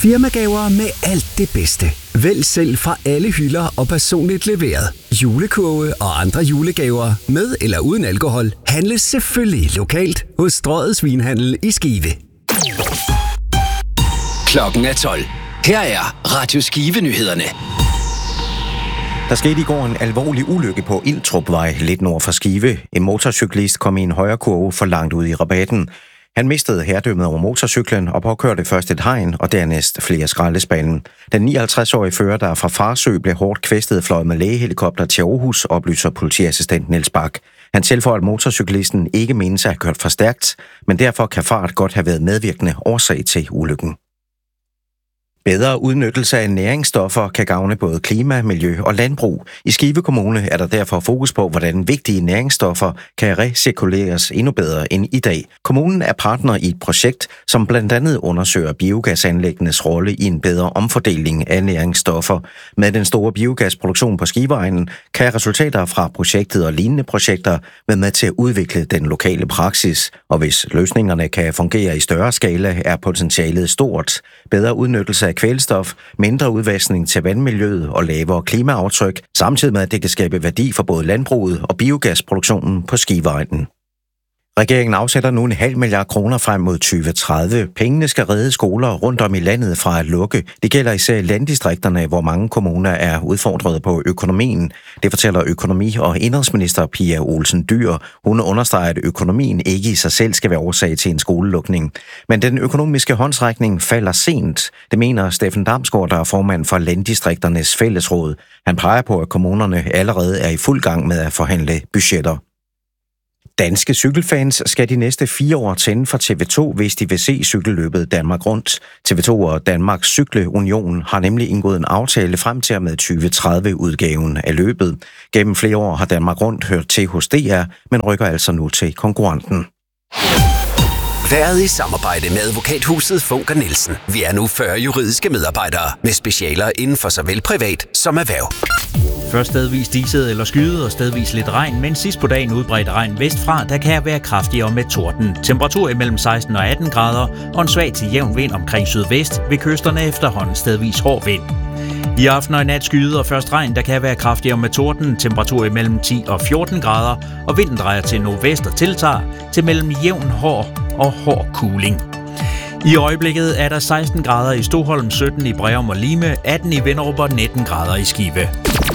Firmagaver med alt det bedste. Vælg selv fra alle hylder og personligt leveret. Julekurve og andre julegaver med eller uden alkohol handles selvfølgelig lokalt hos Strøget Svinhandel i Skive. Klokken er 12. Her er Radio Skive-nyhederne. Der skete i går en alvorlig ulykke på Iltrupvej, lidt nord for Skive. En motorcyklist kom i en højre kurve for langt ud i rabatten. Han mistede herredømmet over motorcyklen og påkørte først et hegn og dernæst flere skraldespande. Den 59-årige fører, der fra Farsø blev hårdt kvæstet, fløjet med lægehelikopter til Aarhus, oplyser politiassistent Niels Bak. Han tilføjer, at motorcyklisten ikke menes at have kørt for stærkt, men derfor kan fart godt have været medvirkende årsag til ulykken. Bedre udnyttelse af næringsstoffer kan gavne både klima, miljø og landbrug. I Skive Kommune er der derfor fokus på, hvordan vigtige næringsstoffer kan recirkuleres endnu bedre end i dag. Kommunen er partner i et projekt, som blandt andet undersøger biogasanlæggenes rolle i en bedre omfordeling af næringsstoffer. Med den store biogasproduktion på Skiveegnen kan resultater fra projektet og lignende projekter være med til at udvikle den lokale praksis. Og hvis løsningerne kan fungere i større skala, er potentialet stort. Bedre udnyttelse af kvælstof, mindre udvaskning til vandmiljøet og lavere klimaaftryk, samtidig med at det kan skabe værdi for både landbruget og biogasproduktionen på Skiveegnen. Regeringen afsætter nu 0,5 milliard kroner frem mod 2030. Pengene skal redde skoler rundt om i landet fra at lukke. Det gælder især i landdistrikterne, hvor mange kommuner er udfordret på økonomien. Det fortæller økonomi- og indenrigsminister Pia Olsen Dyhr. Hun understreger, at økonomien ikke i sig selv skal være årsag til en skolelukning. Men den økonomiske håndsrækning falder sent. Det mener Steffen Damsgaard, der er formand for Landdistrikternes Fællesråd. Han peger på, at kommunerne allerede er i fuld gang med at forhandle budgetter. Danske cykelfans skal de næste 4 år tænde for TV2, hvis de vil se cykelløbet Danmark Rundt. TV2 og Danmarks Cykleunion har nemlig indgået en aftale frem til og med 2030-udgaven af løbet. Gennem flere år har Danmark Rundt hørt til hos DR, men rykker altså nu til konkurrenten. Været i samarbejde med advokathuset Funker Nielsen. Vi er nu 40 juridiske medarbejdere med specialer inden for såvel privat som erhverv. Først stedvis diset eller skyet og stedvis lidt regn, men sidst på dagen udbredt regn vestfra, der kan være kraftigere med torden. Temperatur imellem 16 og 18 grader og en svag til jævn vind omkring sydvest, ved kysterne efterhånden stedvis hård vind. I aften og i nat skyde og først regn, der kan være kraftigere med torden, temperatur imellem 10 og 14 grader, og vinden drejer til nordvest og tiltager til mellem jævn hård og hård kuling. I øjeblikket er der 16 grader i Stoholm, 17 i Breum og Lime, 18 i Vinderup og 19 grader i Skive.